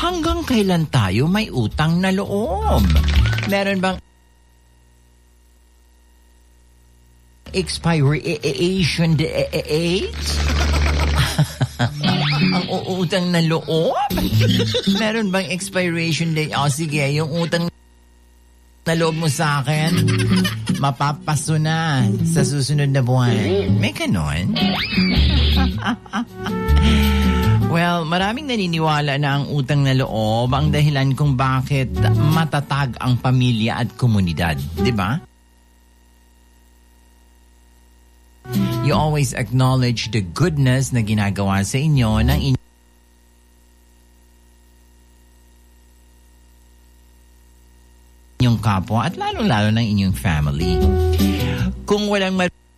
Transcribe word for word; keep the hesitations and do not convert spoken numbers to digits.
hanggang kailan tayo may utang na loob? Meron bang expiration date? Ang utang na loob? Meron bang expiration date? O sige, yung utang na loob mo sa akin, mapapaso na sa susunod na buwan. May ganon? Well, maraming naniniwala na ang utang na loob ang dahilan kung bakit matatag ang pamilya at komunidad. Di ba? You always acknowledge the goodness na ginagawa sa inyo ng inyo. Inyong kapwa at lalong-lalo ng inyong family. Kung walang mar-